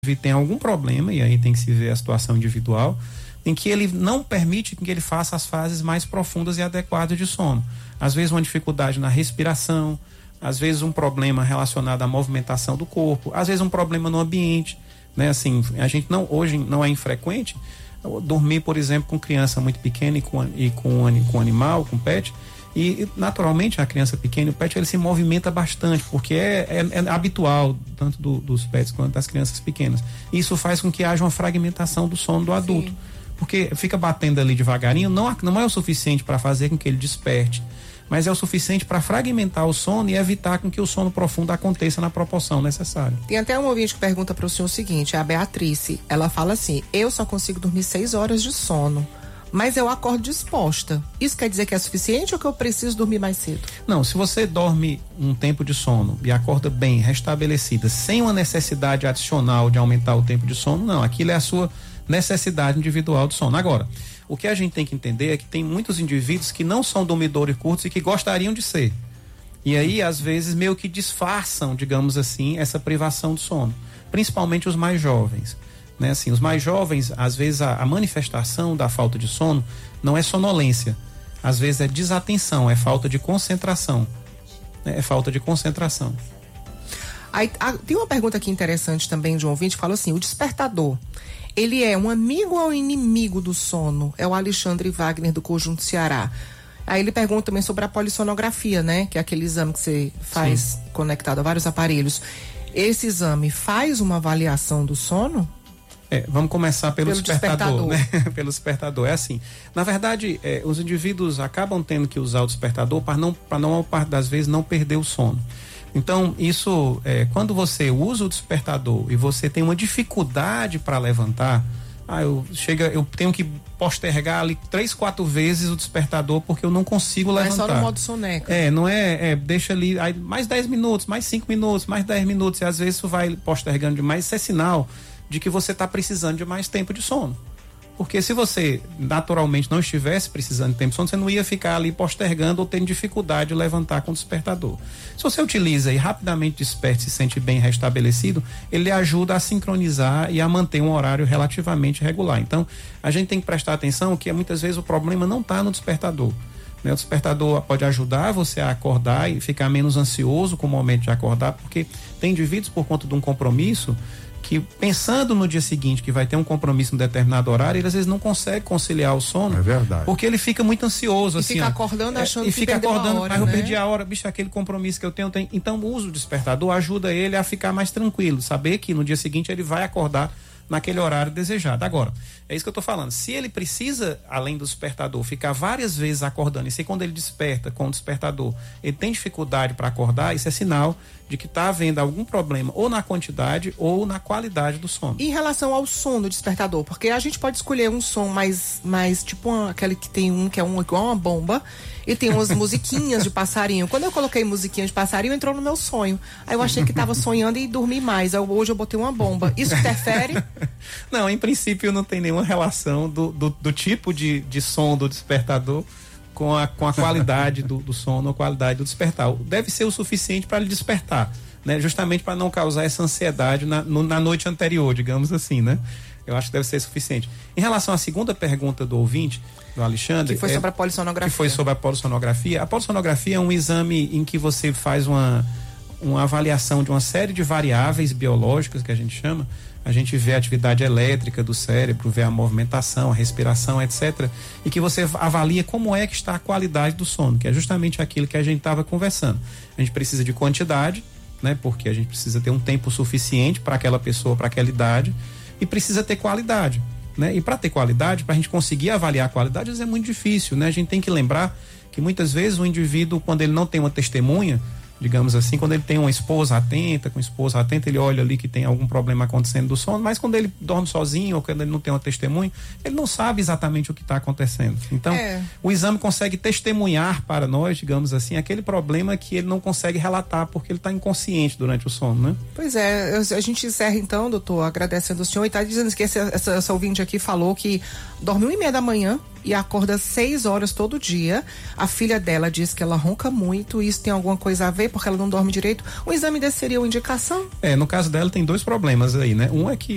tem algum problema, e aí tem que se ver a situação individual, em que ele não permite que ele faça as fases mais profundas e adequadas de sono. Às vezes uma dificuldade na respiração, às vezes um problema relacionado à movimentação do corpo, às vezes um problema no ambiente, né? Assim, a gente hoje não é infrequente dormir, por exemplo, com criança muito pequena e com animal, com pet, e naturalmente a criança pequena, o pet, ele se movimenta bastante, porque é habitual tanto dos pets quanto das crianças pequenas. Isso faz com que haja uma fragmentação do sono do adulto. Sim. Porque fica batendo ali devagarinho, não é o suficiente para fazer com que ele desperte, mas é o suficiente para fragmentar o sono e evitar com que o sono profundo aconteça na proporção necessária. Tem até um ouvinte que pergunta para o senhor o seguinte, a Beatrice, ela fala assim: eu só consigo dormir 6 horas de sono, mas eu acordo disposta. Isso quer dizer que é suficiente ou que eu preciso dormir mais cedo? Não, se você dorme um tempo de sono e acorda bem, restabelecida, sem uma necessidade adicional de aumentar o tempo de sono, não, aquilo é a sua necessidade individual de sono. Agora, o que a gente tem que entender é que tem muitos indivíduos que não são dormidores curtos e que gostariam de ser. E aí, às vezes, meio que disfarçam, digamos assim, essa privação de sono. Principalmente os mais jovens. Né? Assim, os mais jovens, às vezes, a manifestação da falta de sono não é sonolência. Às vezes é desatenção, é falta de concentração. Né? É falta de concentração. Aí, tem uma pergunta aqui interessante também de um ouvinte que falou assim: o despertador, ele é um amigo ou inimigo do sono? É o Alexandre Wagner do Conjunto Ceará. Aí ele pergunta também sobre a polissonografia, né? Que é aquele exame que você faz Sim. conectado a vários aparelhos. Esse exame faz uma avaliação do sono? Vamos começar pelo despertador, né? Pelo despertador. É assim, na verdade, os indivíduos acabam tendo que usar o despertador para na maior parte das vezes não perder o sono. Então, isso, quando você usa o despertador e você tem uma dificuldade para levantar, eu tenho que postergar ali 3, 4 vezes o despertador porque eu não consigo levantar. É só no modo soneca. Deixa ali, aí, mais 10 minutos, mais 5 minutos, mais 10 minutos, e às vezes isso vai postergando demais. Isso é sinal de que você está precisando de mais tempo de sono. Porque se você naturalmente não estivesse precisando de tempo de sono, você não ia ficar ali postergando ou tendo dificuldade de levantar com o despertador. Se você utiliza e rapidamente desperta e se sente bem restabelecido, ele ajuda a sincronizar e a manter um horário relativamente regular. Então, a gente tem que prestar atenção que muitas vezes o problema não está no despertador. Né? O despertador pode ajudar você a acordar e ficar menos ansioso com o momento de acordar, porque tem indivíduos, por conta de um compromisso, que pensando no dia seguinte que vai ter um compromisso em determinado horário, ele às vezes não consegue conciliar o sono. É verdade. Porque ele fica muito ansioso, e assim. Fica acordando achando que fica acordando, hora, mas eu perdi a hora, bicho, aquele compromisso que eu tenho. Então o uso do despertador ajuda ele a ficar mais tranquilo, saber que no dia seguinte ele vai acordar naquele horário desejado. Agora, é isso que eu tô falando. Se ele precisa, além do despertador, ficar várias vezes acordando, e se quando ele desperta com o despertador, ele tem dificuldade para acordar, isso é sinal de que está havendo algum problema ou na quantidade ou na qualidade do sono. Em relação ao som do despertador, porque a gente pode escolher um som mais tipo aquele que tem que é igual uma bomba, e tem umas musiquinhas de passarinho. Quando eu coloquei musiquinha de passarinho, entrou no meu sonho. Aí eu achei que estava sonhando e dormi mais. Hoje eu botei uma bomba. Isso interfere? Não, em princípio não tem nenhuma relação do tipo de som do despertador com a qualidade do sono ou qualidade do despertar. Deve ser o suficiente para ele despertar, né? Justamente para não causar essa ansiedade na noite anterior, digamos assim, né? Eu acho que deve ser suficiente. Em relação à segunda pergunta do ouvinte, do Alexandre... Que foi sobre a polissonografia. Que foi sobre a polissonografia. A polissonografia é um exame em que você faz uma avaliação de uma série de variáveis biológicas, que a gente chama. A gente vê a atividade elétrica do cérebro, vê a movimentação, a respiração, etc. E que você avalia como é que está a qualidade do sono, que é justamente aquilo que a gente estava conversando. A gente precisa de quantidade, né? Porque a gente precisa ter um tempo suficiente para aquela pessoa, para aquela idade, e precisa ter qualidade, né? E para ter qualidade, para a gente conseguir avaliar a qualidade, às vezes é muito difícil, né? A gente tem que lembrar que muitas vezes o indivíduo, quando ele não tem uma testemunha, digamos assim, quando ele tem uma esposa atenta, com esposa atenta, ele olha ali que tem algum problema acontecendo do sono, mas quando ele dorme sozinho ou quando ele não tem uma testemunha, ele não sabe exatamente o que está acontecendo. Então, o exame consegue testemunhar para nós, digamos assim, aquele problema que ele não consegue relatar porque ele está inconsciente durante o sono, né? Pois é, a gente encerra então, doutor, agradecendo o senhor, e está dizendo que essa ouvinte aqui falou que dorme 1:30 da manhã e acorda 6 horas todo dia. A filha dela diz que ela ronca muito, isso tem alguma coisa a ver porque ela não dorme direito? Um exame desse seria uma indicação? No caso dela tem 2 problemas aí, né? Um é que